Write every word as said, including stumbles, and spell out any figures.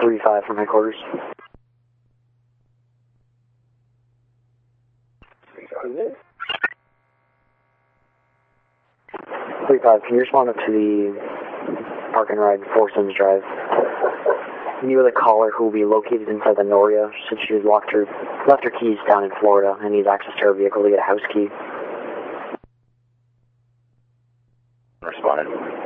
three five from headquarters. three five, can you respond up to the park and ride Four Sims Drive? You with a caller who will be located inside the Noria since she has locked her, left her keys down in Florida and needs access to her vehicle to get a house key. Responded.